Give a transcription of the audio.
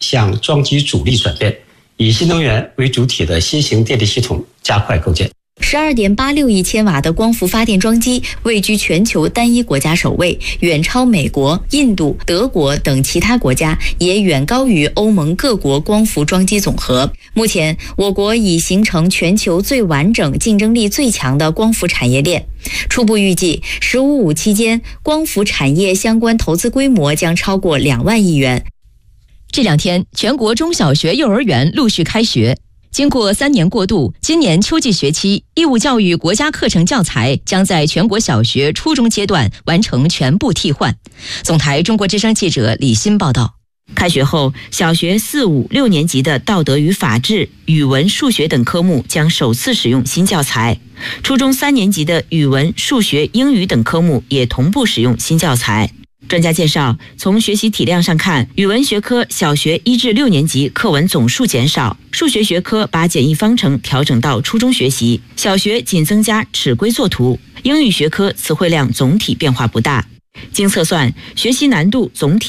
向装机主力转变，以新能源为主体的新型电力系统加快构建。 12.86亿千瓦的光伏发电装机位居全球单一国家首位，远超美国、印度、德国等其他国家，也远高于欧盟各国光伏装机总和。目前，我国已形成全球最完整、竞争力最强的光伏产业链。初步预计，“15+5”期间，光伏产业相关投资规模将超过2万亿元。 这2天，全国中小学、幼儿园陆续开学。经过3年过渡，今年秋季学期，义务教育国家课程教材将在全国小学、初中阶段完成全部替换。总台中国之声记者李欣报道。 开学后，小学4、5、6年级的道德与法治、语文、数学等科目将首次使用新教材；初中3年级的语文、数学、英语等科目也同步使用新教材。专家介绍，从学习体量上看，语文学科小学1至6年级课文总数减少，数学学科把简易方程调整到初中学习，小学仅增加尺规作图，英语学科词汇量总体变化不大。经测算，学习难度总体